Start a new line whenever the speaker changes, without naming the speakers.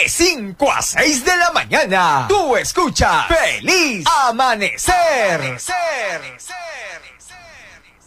De 5 a 6 de la mañana, tú escuchas Feliz Amanecer.